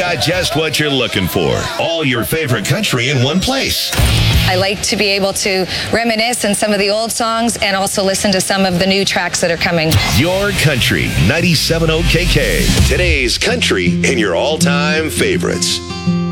got just what you're looking for. All your favorite country in one place. I like to be able to reminisce on some of the old songs and also listen to some of the new tracks that are coming. Your Country, 97.0 KK. Today's country and your all-time favorites.